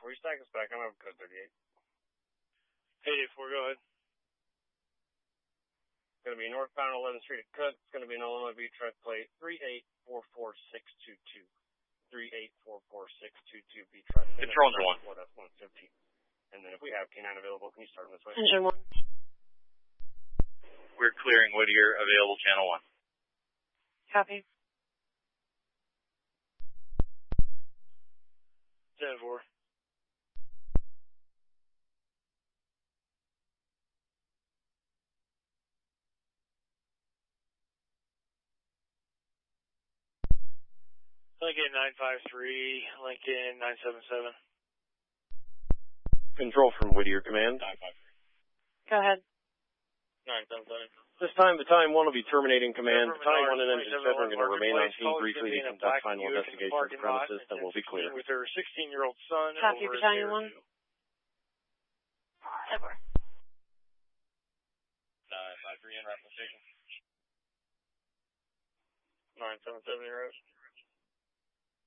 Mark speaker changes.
Speaker 1: before you stack us back, I'm over code 38.
Speaker 2: 884, go ahead.
Speaker 1: It's going to be northbound 11th Street at Cook. It's going to be an Illinois V truck plate 3844622. 3844622 V truck.
Speaker 3: Control engine 1.
Speaker 1: That's 115. And then if we have K9 available, can you start them this way?
Speaker 4: Engine 1.
Speaker 3: We're clearing Whittier, available channel 1.
Speaker 4: Copy.
Speaker 2: 10-4. Lincoln 953, Lincoln 977.
Speaker 1: Control from Whittier Command.
Speaker 3: 953.
Speaker 4: Go ahead.
Speaker 2: 977.
Speaker 1: This time, Battalion 1 will be terminating command. Battalion 1 and Engine 7 are going to remain on scene briefly to conduct final investigation of the premises, then we'll be clear.
Speaker 2: With her 16-year-old son.
Speaker 4: Copy, Battalion 1. Over.
Speaker 3: 953 in Raffles Station.
Speaker 2: 977, you're out.